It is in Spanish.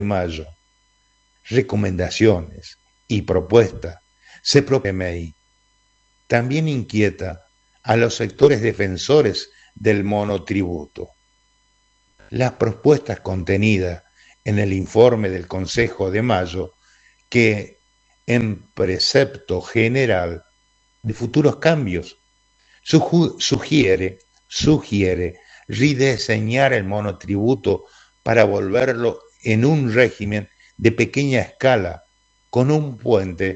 mayo, recomendaciones y propuestas, se propone también inquieta a los sectores defensores del monotributo. Las propuestas contenidas en el informe del Consejo de Mayo, que en precepto general de futuros cambios sugiere rediseñar el monotributo para volverlo en un régimen de pequeña escala con un puente